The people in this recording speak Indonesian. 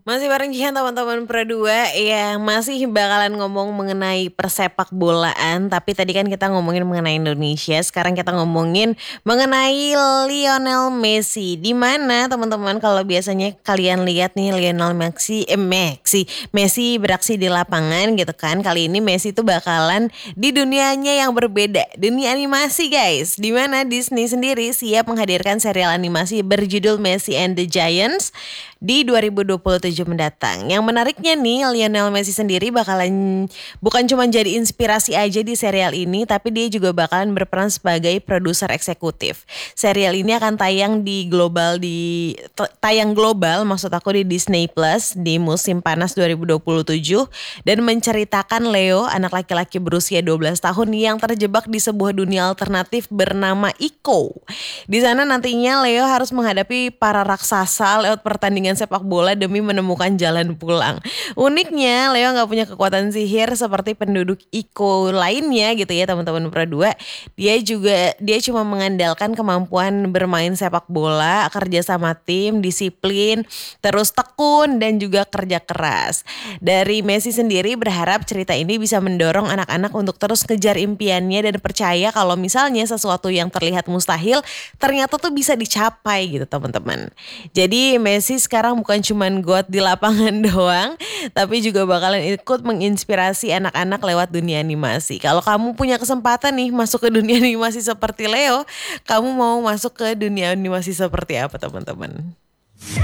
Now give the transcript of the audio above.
Masih bareng Jihan teman-teman Pro 2 yang masih bakalan ngomong mengenai persepak bolaan. Tapi tadi kan kita ngomongin mengenai Indonesia, sekarang kita ngomongin mengenai Lionel Messi. Di mana teman-teman kalau biasanya kalian lihat nih Lionel Messi beraksi di lapangan gitu kan. Kali ini Messi tuh bakalan di dunianya yang berbeda, dunia animasi guys. Di mana Disney sendiri siap menghadirkan serial animasi berjudul Messi and the Giants di 2027 mendatang. Yang menariknya nih, Lionel Messi sendiri bakalan bukan cuma jadi inspirasi aja di serial ini, tapi dia juga bakalan berperan sebagai produser eksekutif. Serial ini akan tayang global maksud aku di Disney Plus di musim panas 2027 dan menceritakan Leo, anak laki-laki berusia 12 tahun yang terjebak di sebuah dunia alternatif bernama Ico. Di sana nantinya Leo harus menghadapi para raksasa lewat pertandingan sepak bola demi menemukan jalan pulang. Uniknya Leo nggak punya kekuatan sihir seperti penduduk Iko lainnya gitu ya teman-teman Pro 2. Dia cuma mengandalkan kemampuan bermain sepak bola, kerja sama tim, disiplin, terus tekun dan juga kerja keras. Dari Messi sendiri berharap cerita ini bisa mendorong anak-anak untuk terus kejar impiannya dan percaya kalau misalnya sesuatu yang terlihat mustahil ternyata tuh bisa dicapai gitu teman-teman. Jadi Messi sekarang bukan cuman God di lapangan doang, tapi juga bakalan ikut menginspirasi anak-anak lewat dunia animasi. Kalau kamu punya kesempatan nih masuk ke dunia animasi seperti Leo, kamu mau masuk ke dunia animasi seperti apa teman-teman?